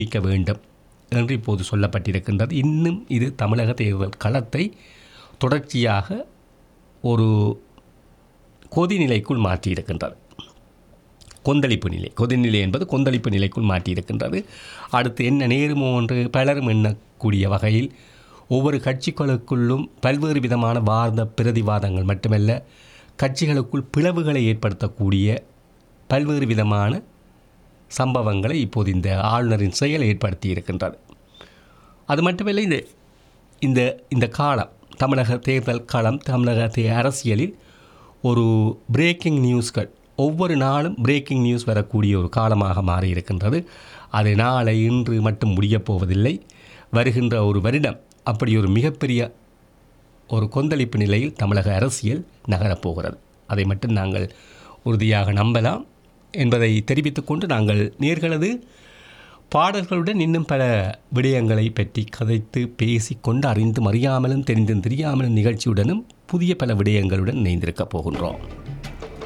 வைக்க வேண்டும் என்று இப்போது சொல்லப்பட்டிருக்கின்றது. இன்னும் இது தமிழக தேர்தல் களத்தை தொடர்ச்சியாக ஒரு கொதிநிலைக்குள் மாற்றியிருக்கின்றது. கொதிநிலை என்பது கொந்தளிப்பு நிலைக்குள் மாற்றியிருக்கின்றது. அடுத்து என்ன நேருமோ என்று பலரும் எண்ணக்கூடிய வகையில் ஒவ்வொரு கட்சிகளுக்குள்ளும் பல்வேறு விதமான வாத பிரதிவாதங்கள் மட்டுமல்ல, கட்சிகளுக்குள் பிளவுகளை ஏற்படுத்தக்கூடிய பல்வேறு விதமான சம்பவங்களை இப்போது இந்த ஆளுநரின் செயல் ஏற்படுத்தி இருக்கின்றது. அது மட்டுமல்ல, இந்த காலம் தமிழக தேர்தல் காலம் தமிழக அரசியலில் ஒரு பிரேக்கிங் நியூஸ்கள் ஒவ்வொரு நாளும் பிரேக்கிங் நியூஸ் வரக்கூடிய ஒரு காலமாக மாறியிருக்கின்றது. அது நாளை இன்று மட்டும் முடியப் போவதில்லை. வருகின்ற ஒரு வருடம் அப்படி ஒரு மிகப்பெரிய ஒரு கொந்தளிப்பு நிலையில் தமிழக அரசியல் நகரப்போகிறது. அதை மட்டும் நாங்கள் உறுதியாக நம்பலாம் என்பதை தெரிவித்துக்கொண்டு, நாங்கள் நேர்களது பாடல்களுடன் இன்னும் பல விடயங்களை பற்றி கதைத்து பேசிக்கொண்டு அறிந்தும் அறியாமலும் தெரிந்தும் தெரியாமலும் நிகழ்ச்சியுடனும் புதிய பல விடயங்களுடன் இணைந்திருக்கப் போகின்றோம்.